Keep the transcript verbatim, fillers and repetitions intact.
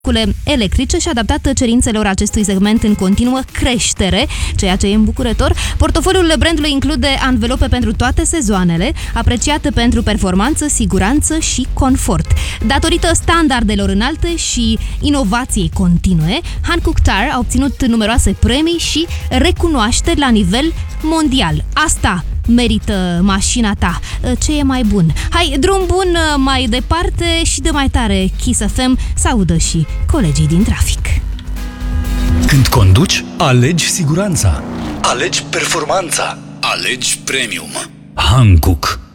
vehicule electrice și adaptat cerințelor acestui segment în continuă creștere, ceea ce e îmbucurător. Portofoliul brandului include anvelope pentru toate sezoanele, apreciate pentru performanță, siguranță și confort. Datorită standardelor înalte și inovației continue, Hankook Tire a obținut numeroase premii și recunoașteri la nivel mondial. Asta merită mașina ta. Ce e mai bun? Hai, drum bun mai departe și de mai tare Kiss F M să audă și colegii din trafic. Când conduci, alegi siguranța. Alegi performanța. Alegi premium. Hankook.